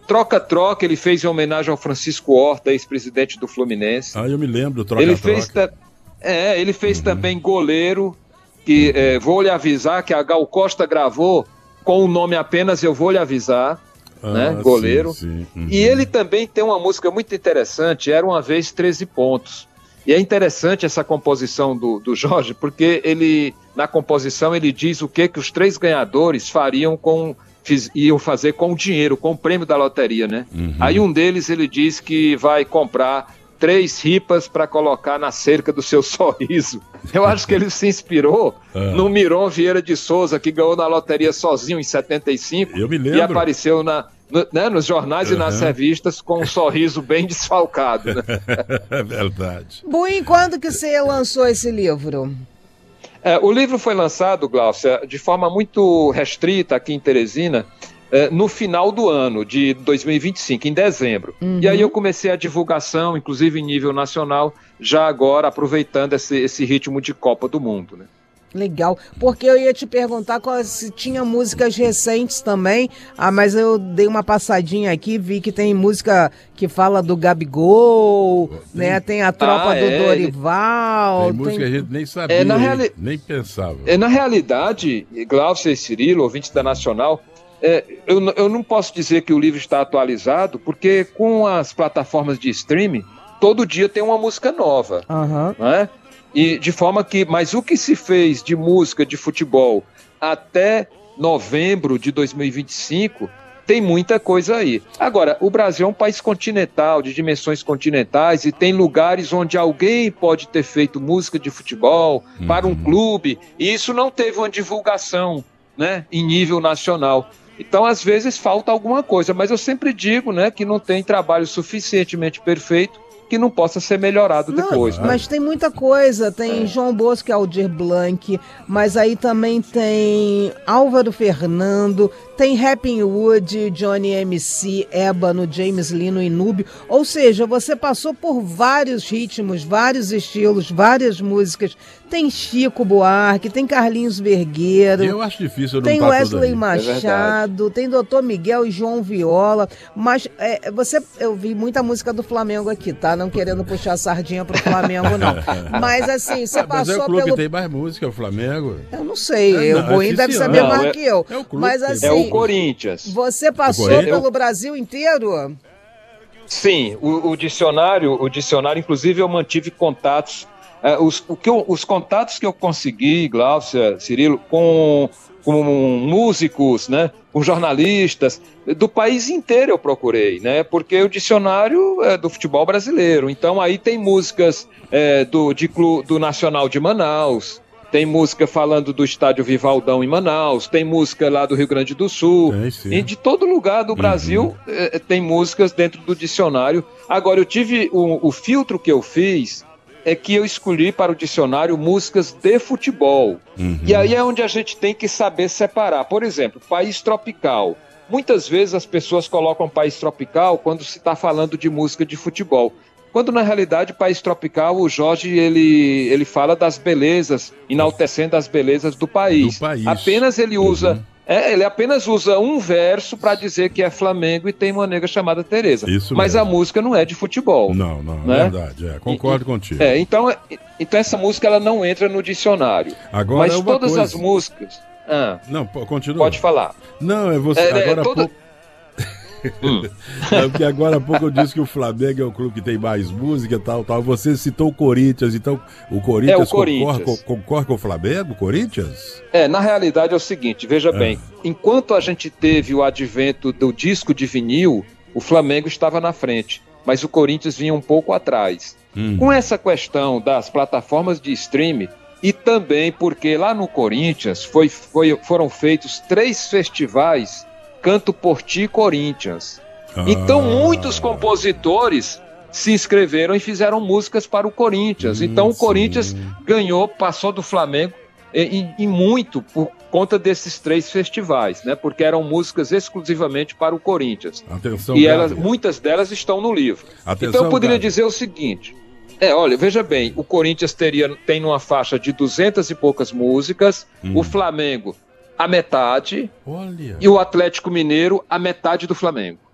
Troca-Troca ele fez em homenagem ao Francisco Horta, ex-presidente do Fluminense. Eu me lembro do Troca-Troca. Ele fez também Goleiro, que vou lhe avisar que a Gal Costa gravou com o nome apenas Eu Vou Lhe Avisar, né? Goleiro. Sim. E ele também tem uma música muito interessante, Era Uma Vez 13 Pontos. E é interessante essa composição do Jorge, porque na composição ele diz o que os 3 ganhadores iam fazer com o dinheiro, com o prêmio da loteria, né? Aí um deles ele diz que vai comprar 3 ripas para colocar na cerca do seu sorriso. Eu acho que ele se inspirou no Miron Vieira de Souza, que ganhou na loteria sozinho em 75. Eu me lembro. E apareceu nos jornais e nas revistas com um sorriso bem desfalcado. Né? É verdade. Buim, quando que você lançou esse livro? O livro foi lançado, Gláucia, de forma muito restrita aqui em Teresina, no final do ano de 2025, em dezembro. E aí eu comecei a divulgação, inclusive em nível nacional, já agora aproveitando esse ritmo de Copa do Mundo, né? Legal, porque eu ia te perguntar se tinha músicas recentes também, mas eu dei uma passadinha aqui, vi que tem música que fala do Gabigol, né? Tem a tropa do Dorival. Tem música que a gente nem sabia, nem pensava. Na realidade, Gláucia e Cirilo, ouvintes da Nacional, eu não posso dizer que o livro está atualizado, porque com as plataformas de streaming, todo dia tem uma música nova, né? E de forma que, mas o que se fez de música de futebol até novembro de 2025, tem muita coisa aí. Agora, o Brasil é um país continental, de dimensões continentais, e tem lugares onde alguém pode ter feito música de futebol para um clube, e isso não teve uma divulgação, né, em nível nacional. Então, às vezes, falta alguma coisa, mas eu sempre digo, né, que não tem trabalho suficientemente perfeito que não possa ser melhorado depois. Mas tem muita coisa, tem João Bosco e Aldir Blanc, mas aí também tem Álvaro Fernando, tem Rapping Wood, Johnny MC, Ébano, James Lino e Núbio, ou seja, você passou por vários ritmos, vários estilos, várias músicas, tem Chico Buarque, tem Carlinhos Vergueiro, eu acho difícil tem Wesley Machado, tem Dr. Miguel e João Viola, mas eu vi muita música do Flamengo aqui, tá? Não querendo puxar a sardinha pro Flamengo, não. Mas assim, você passou o clube que tem mais música, o Flamengo. Eu não sei, o Buim deve saber mais que eu. É o clube, mas assim, é o Corinthians. Você passou pelo Brasil inteiro? Sim, o dicionário, inclusive eu mantive contatos, os contatos que eu consegui, Gláucia, Cirilo, com músicos, né, com jornalistas, do país inteiro eu procurei, né, porque o dicionário é do futebol brasileiro, então aí tem músicas do Nacional de Manaus, tem música falando do estádio Vivaldão em Manaus, tem música lá do Rio Grande do Sul, e de todo lugar do Brasil tem músicas dentro do dicionário. Agora, eu tive o filtro que eu fiz, é que eu escolhi para o dicionário músicas de futebol. E aí é onde a gente tem que saber separar. Por exemplo, país tropical. Muitas vezes as pessoas colocam país tropical quando se está falando de música de futebol. Quando na realidade país tropical, o Jorge ele fala das belezas, enaltecendo as belezas do país. Apenas ele usa... ele apenas usa um verso para dizer que é Flamengo e tem uma nega chamada Tereza. Mas a música não é de futebol. Não, né? É verdade, concordo contigo. Então essa música ela não entra no dicionário. Agora, mas todas as músicas... Não, continua. Pode falar. Não, é você... Agora pouco... Porque agora há pouco eu disse que o Flamengo é o clube que tem mais música e tal. Você citou o Corinthians, então o Corinthians, concorre com o Flamengo, o Corinthians? Na realidade é o seguinte, veja bem, enquanto a gente teve o advento do disco de vinil, o Flamengo estava na frente, mas o Corinthians vinha um pouco atrás. Com essa questão das plataformas de streaming, e também porque lá no Corinthians foram feitos 3 festivais Canto por Ti Corinthians. Então muitos compositores se inscreveram e fizeram músicas para o Corinthians. Então o Corinthians ganhou, passou do Flamengo em muito por conta desses 3 festivais, né? Porque eram músicas exclusivamente para o Corinthians. Atenção, e muitas delas estão no livro. Então eu poderia dizer o seguinte... olha, veja bem, o Corinthians tem uma faixa de 200 e poucas músicas, o Flamengo a metade, e o Atlético Mineiro a metade do Flamengo.